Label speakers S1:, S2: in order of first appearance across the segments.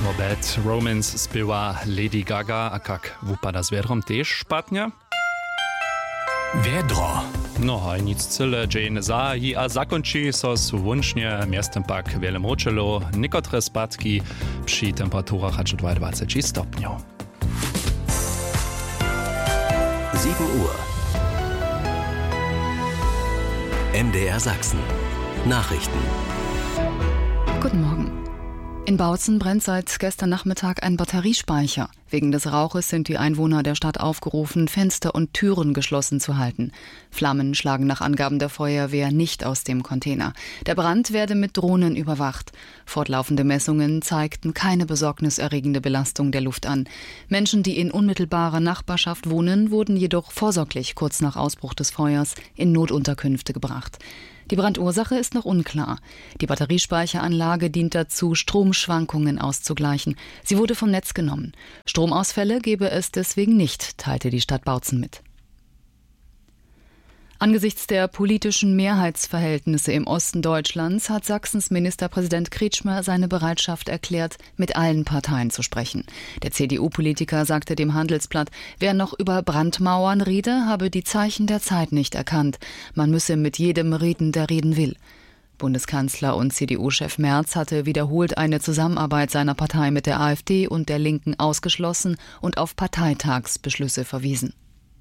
S1: Bad Romance zpěvá Lady Gaga a jak vypadá s vědrom tež špatně?
S2: Vědro.
S1: No a nic celé Jane zají a zakončí so svunčně, městem pak wiele močelo, niekotre spadki przy temperaturach až 22 stopňov.
S2: 7 Uhr. MDR Sachsen. Nachrichten.
S3: Guten Morgen. In Bautzen brennt seit gestern Nachmittag ein Batteriespeicher. Wegen des Rauches sind die Einwohner der Stadt aufgerufen, Fenster und Türen geschlossen zu halten. Flammen schlagen nach Angaben der Feuerwehr nicht aus dem Container. Der Brand werde mit Drohnen überwacht. Fortlaufende Messungen zeigten keine besorgniserregende Belastung der Luft an. Menschen, die in unmittelbarer Nachbarschaft wohnen, wurden jedoch vorsorglich kurz nach Ausbruch des Feuers in Notunterkünfte gebracht. Die Brandursache ist noch unklar. Die Batteriespeicheranlage dient dazu, Stromschwankungen auszugleichen. Sie wurde vom Netz genommen. Stromausfälle gebe es deswegen nicht, teilte die Stadt Bautzen mit. Angesichts der politischen Mehrheitsverhältnisse im Osten Deutschlands hat Sachsens Ministerpräsident Kretschmer seine Bereitschaft erklärt, mit allen Parteien zu sprechen. Der CDU-Politiker sagte dem Handelsblatt, wer noch über Brandmauern rede, habe die Zeichen der Zeit nicht erkannt. Man müsse mit jedem reden, der reden will. Bundeskanzler und CDU-Chef Merz hatte wiederholt eine Zusammenarbeit seiner Partei mit der AfD und der Linken ausgeschlossen und auf Parteitagsbeschlüsse verwiesen.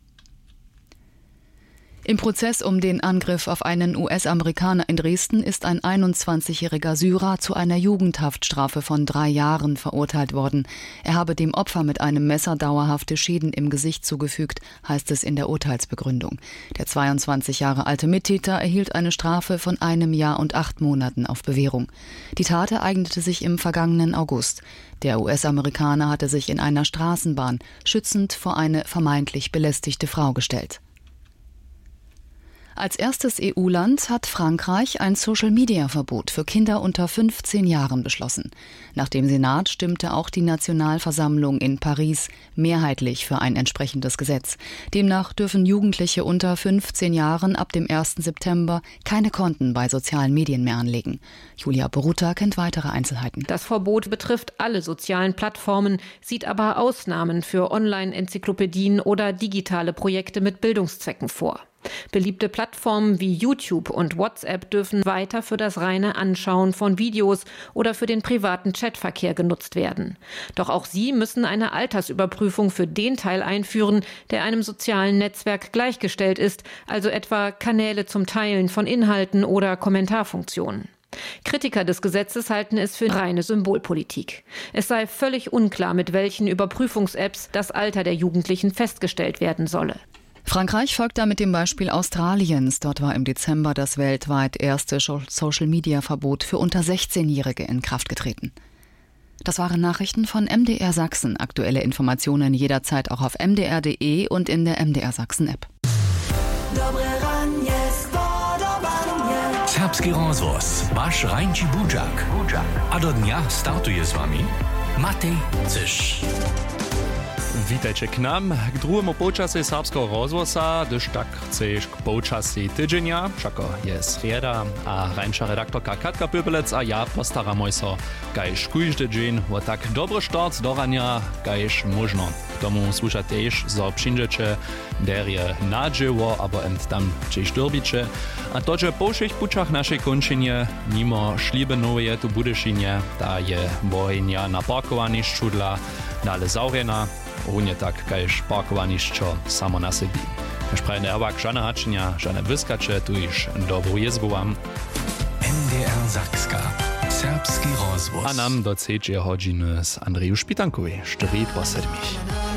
S3: Im Prozess um den Angriff auf einen US-Amerikaner in Dresden ist ein 21-jähriger Syrer zu einer Jugendhaftstrafe von 3 Jahren verurteilt worden. Er habe dem Opfer mit einem Messer dauerhafte Schäden im Gesicht zugefügt, heißt es in der Urteilsbegründung. Der 22 Jahre alte Mittäter erhielt eine Strafe von 1 Jahr und 8 Monaten auf Bewährung. Die Tat ereignete sich im vergangenen August. Der US-Amerikaner hatte sich in einer Straßenbahn schützend vor eine vermeintlich belästigte Frau gestellt. Als erstes EU-Land hat Frankreich ein Social-Media-Verbot für Kinder unter 15 Jahren beschlossen. Nach dem Senat stimmte auch die Nationalversammlung in Paris mehrheitlich für ein entsprechendes Gesetz. Demnach dürfen Jugendliche unter 15 Jahren ab dem 1. September keine Konten bei sozialen Medien mehr anlegen. Julia Boruta kennt weitere Einzelheiten.
S4: Das Verbot betrifft alle sozialen Plattformen, sieht aber Ausnahmen für Online-Enzyklopädien oder digitale Projekte mit Bildungszwecken vor. Beliebte Plattformen wie YouTube und WhatsApp dürfen weiter für das reine Anschauen von Videos oder für den privaten Chatverkehr genutzt werden. Doch auch sie müssen eine Altersüberprüfung für den Teil einführen, der einem sozialen Netzwerk gleichgestellt ist, also etwa Kanäle zum Teilen von Inhalten oder Kommentarfunktionen. Kritiker des Gesetzes halten es für reine Symbolpolitik. Es sei völlig unklar, mit welchen Überprüfungs-Apps das Alter der Jugendlichen festgestellt werden solle.
S3: Frankreich folgt damit dem Beispiel Australiens. Dort war im Dezember das weltweit erste Social-Media-Verbot für unter 16-Jährige in Kraft getreten. Das waren Nachrichten von MDR Sachsen. Aktuelle Informationen jederzeit auch auf mdr.de und in der MDR Sachsen-App.
S2: Serbski rozvoz, waš Rajnči Budžak. A do dnia startuje z vami Matej Cyš.
S1: Witajcie k nam, k drugiemu počasie serbskiego rozvoza, gdyż tak chceš k počasí tydzienia, všako je srieda a rajnča redaktorka Katka Pöpelec a ja postaramy się, kajż kujždy dzień o tak dobry start do rania, kajż možno. K tomu słucha też, zo przyjdziecie derje nadziewo, abo tam cześć dorbicie, a to, że po 6 pučach naszej kończynie, mimo szliby nowe tu budyszynie, ta je wojnia na parkowanišću dla dale zaurena, równie tak, kajż parkowanišćo samo na sebi. Kaž praje Erwak, žane hačenja, žane wyskacze, tu iż dobru jezbu wam.
S2: MDR Sakska. Serbski rozvoz.
S1: A nam do 3 godziny z Andreju Špitankovi, 4 po 7.